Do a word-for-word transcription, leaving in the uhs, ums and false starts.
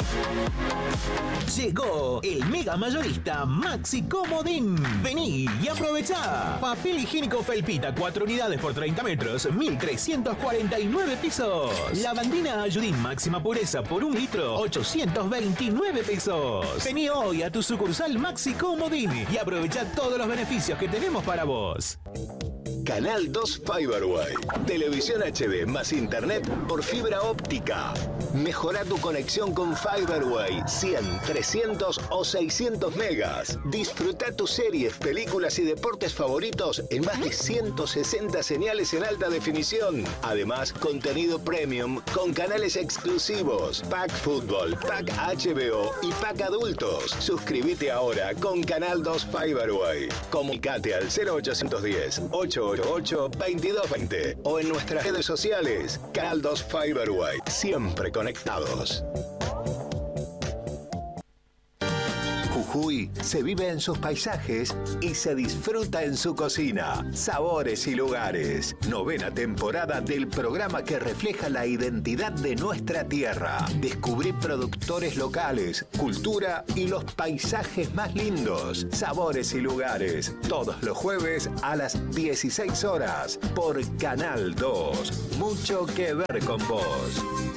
Llegó el mega mayorista Maxi Comodín. Vení y aprovechá. Papel higiénico Felpita, cuatro unidades por treinta metros, mil trescientos cuarenta y nueve pesos. Lavandina Ayudín máxima pureza por un litro, ochocientos veintinueve pesos. Vení hoy a tu sucursal Maxi Comodín y aprovechá todos los beneficios que tenemos para vos. Canal dos Fiberway. Televisión H D más internet por fibra óptica. Mejora tu conexión con Fiberway. cien, trescientos o seiscientos megas. Disfruta tus series, películas y deportes favoritos en más de ciento sesenta señales en alta definición. Además, contenido premium con canales exclusivos. Pack Fútbol, Pack H B O y Pack Adultos. Suscríbete ahora con Canal dos Fiberway. Comunicate al cero ochocientos diez, ochocientos ochenta y ocho, veintidós veinte o en nuestras redes sociales. Canal dos Fiberway. Siempre conectados. Jujuy se vive en sus paisajes y se disfruta en su cocina. Sabores y lugares. Novena temporada del programa que refleja la identidad de nuestra tierra. Descubrí productores locales, cultura y los paisajes más lindos. Sabores y lugares. Todos los jueves a las dieciséis horas por Canal dos. Mucho que ver con vos.